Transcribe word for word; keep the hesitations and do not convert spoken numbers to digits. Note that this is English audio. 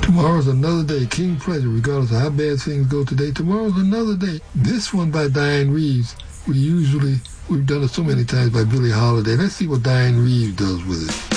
Tomorrow's another day. King Pleasure, regardless of how bad things go today. Tomorrow's another day. This one by Diane Reeves. We usually, we've done it so many times by Billie Holiday. Let's see what Diane Reeves does with it.